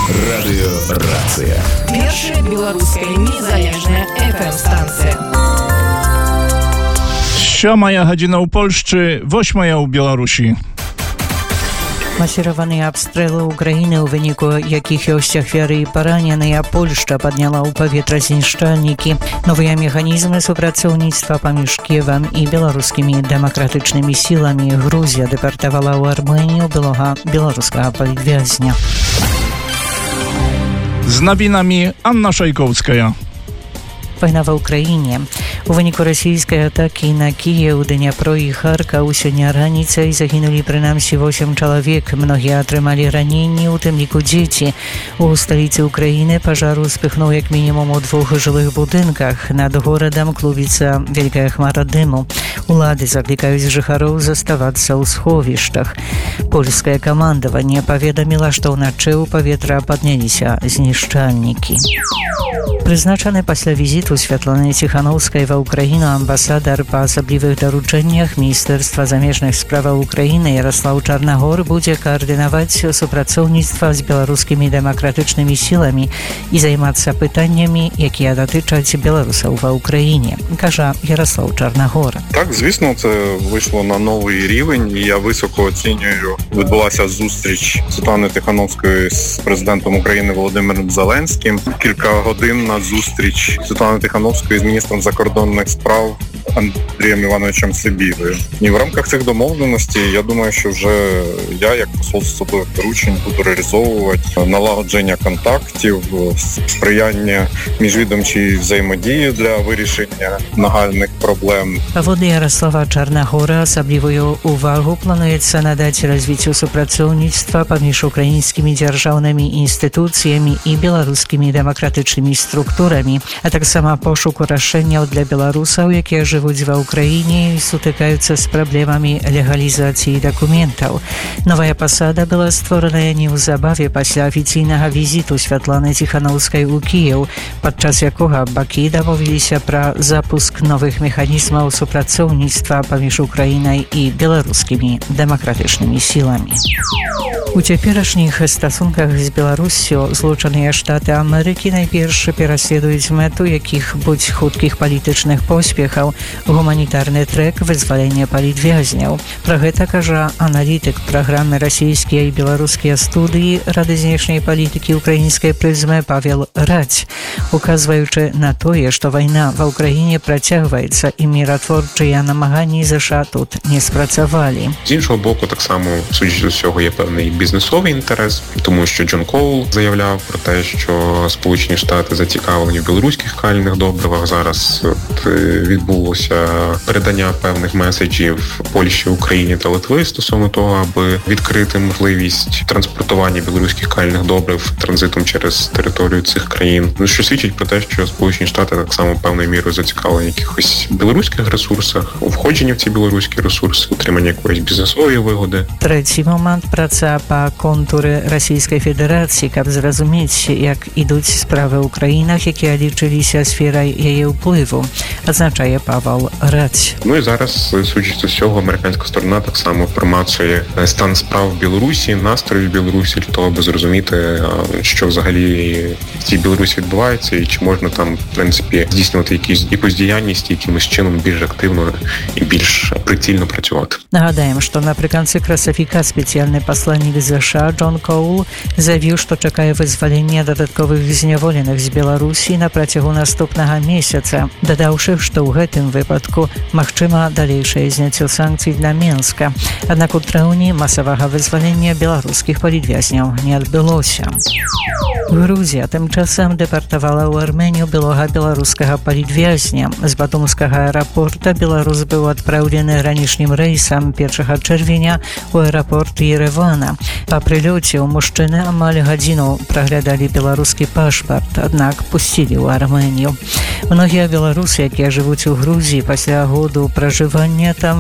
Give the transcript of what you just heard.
Радыёрацыя. Першая беларуская незалежная FM-станцыя. 7 godzina u Polszczy, 8 u Białorusi. Масіраваныя абстрэлы Украіны, у выніку якіх ёсць ахвяры і параненыя, Польшча падняла ў паветра знішчальнікі. Новыя механізмы супрацоўніцтва паміж Кіевам і беларускімі дэмакратычнымі сіламі. Грузія дэпартавала ў Арменію былога беларускага палітвязня. Z nowinami Anna Szajkowska. Вайна ва Ўкраіне. У выніку расійскай атакі на Кіеў, Дняпро і Харкаў сёння раніцай загінулі прынамсі 8 чалавек. Многія атрымалі раненні, у тым ліку дзеці. У сталіцы Украіны пажар успыхнуў як мінімум у 2 жылых будынках. Над горадам клубіцца вялікая хмара дыму. Улады заклікаюць жыхароў заставацца ў сховішчах. Польскае камандаванне паведаміла, што ўначы ў паветра падняліся знішчальнікі. Прызначаны пасля візіту Святланы Ціханаўскай ва Ўкраіну амбасадар па асаблівых даручэннях Міністэрства замежных справаў Украіны Ярослаў Чарнагор будзе каардынаваць супрацоўніцтва з беларускімі дэмакратычнымі сіламі і займацца пытаннямі, якія датычаць беларусаў ва Ўкраіне, кажа Ярослав Чарнагор. Так, звісно, це вийшло на новий рівень, і я високо оцінюю. Відбулася зустріч Світлани Тихановської з президентом України Володимиром Зеленським. Кілька годин на зустріч Світлани Тихановської з міністром закордонних справ Андрієм Івановичем Сибігою. І в рамках цих домовленостей, я думаю, що вже я, як посол з особливих доручень, буду реалізовувати налагодження контактів, сприяння міжвідомчій взаємодії для вирішення нагальних проблем. Паводле Ярослава Чарнагора асаблівую увагу плануецца надаць развіццю супрацоўніцтва паміж украінскімі дзяржаўнымі інстытуцыямі і беларускімі дэмакратычнымі структурамі, а таксама пошуку рашэнняў для беларусаў, якія жывуць ва Ўкраіне і сутыкаюцца з праблемамі легалізацыі дакументаў. Новая пасада была створаная неўзабаве пасля афіцыйнага візіту Святланы Ціханаўскай у Кіеў, падчас якога бакі дамовіліся пра запуск новых механізмаў супрацоўніцтва паміж Украінай і беларускімі дэмакратычнымі сіламі. У цяперашніх стасунках з Беларуссю Злучаныя Штаты Амерыкі найперш пераследуюць мэту якіх-будзь хуткіх палітычных поспехаў, гуманітарны трэк вызвалення палітвязняў. Пра гэта кажа аналітык праграмы расійскія і беларускія студыі Рады знешняй палітыкі украінскай прызмы Павел Радзь, указваючы на тое, што вайна ва Ўкраіне працягваецца і міратворчыя намаганні ЗША тут не спрацавалі. З іншого боку, так само, судячи з усього, є певний бізнесовий інтерес, тому що Джон Коул заявляв про те, що Сполучені Штати зацікавлені в білоруських кальних добривах. Зараз відбулося передання певних меседжів Польщі, Україні та Литви стосовно того, аби відкрити можливість транспортування білоруських кальних добрив транзитом через територію цих країн. Що свідчить про те, що Сполучені Штати так само певною мірою зацікавлені в якихось білоруських ресурсах, у входженні в ці білоруські ресурси, отримання якоїсь бізнесової вигоди. Третій момент – праца па контуры Расійскай Федэрацыі, каб зразумець, як ідуць справы ў краінах, якія лічыліся сферай яе ўплыву, адзначае Павел Радзь. Ну і зараз, судячи з цього, американська сторона так само промацує стан справ в Білорусі, настрої в Білорусі, для того, аби зрозуміти, що взагалі в цій Білорусі відбувається і чи можна там, в принципі, здійснювати якусь діяльність, якимось чином більш активно і більш прицільно працювати. Нагадаем, што напрыканцы красавіка спецыяльны пасланнік ЗША Джон Коул заявіў, што чакае вызвалення дадатковых зняволеных з Беларусі на працягу наступнага месяца, дадаўшы, што ў гэтым выпадку магчыма далейшае зняццё санкцый для Менска. Аднак у траўні масавага вызвалення беларускіх палітвязняў не адбылося. Грузія тым часам дэпартавала ў Арменію былога беларускага палітвязня. З батумскага аэрапорта беларус быў адпраўлены ранішнім рэйсам 1 чэрвеня ў аэрапорт Еревана. Па прылёце ў мужчыны амаль гадзіну праглядалі беларускі пашпарт, аднак пусцілі ў Арменію. Многія беларусы, якія жывуць у Грузіі пасля году пражывання там,